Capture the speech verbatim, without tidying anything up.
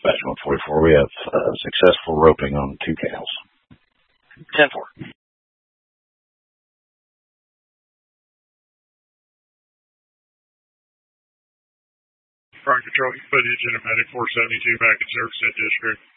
Dispatch one forty-four, we have uh, successful roping on two cows. ten four. Front control footage in a Medic four seventy-two back in Service Center District.